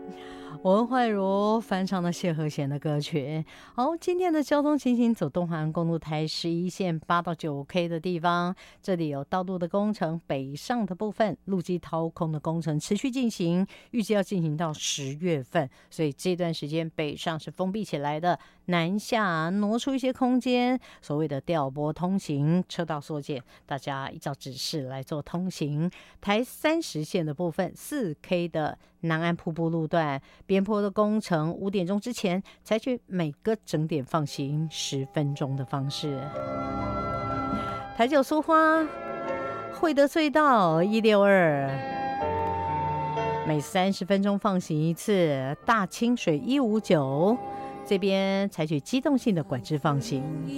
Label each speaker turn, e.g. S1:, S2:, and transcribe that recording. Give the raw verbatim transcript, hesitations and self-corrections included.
S1: 文慧茹翻唱的谢和弦的歌曲。好，今天的交通情形，走东环公路台十一线八到九 K 的地方，这里有道路的工程，北上的部分路基掏空的工程持续进行，预计要进行到十月份，所以这段时间北上是封闭起来的，南下挪出一些空间，所谓的调拨通行，车道缩减，大家依照指示来做通行。台三十线的部分四 K 的南安瀑布路段边坡的工程，五点钟之前采取每个整点放行十分钟的方式。台九苏花惠德隧道一六二，每三十分钟放行一次。大清水一五九这边采取机动性的管制放行。